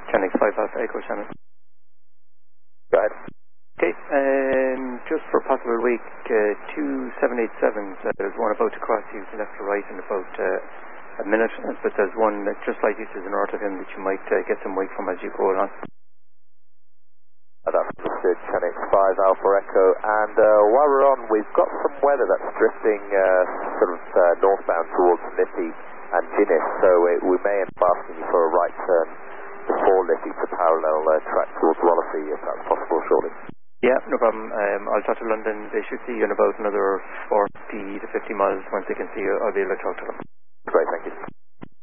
Channel 5 Alpha Echo Channel. Go ahead. Okay, just for a possible week, 2787s, there's one about to cross you left to right in about a minute, but there's one just like you to the north of him that you might get some wake from as you go along. That's understood, Channel 5 Alpha Echo, and while we're on, we've got some weather that's drifting sort of northbound towards Liffey and Guinness, so we may end up asking you for a right turn before Liffey to parallel track towards Wallasey, if that's possible shortly. Yeah, no problem. I'll talk to London. They should see you in about another 40 to 50 miles. Once they can see you, I'll be able to talk to them.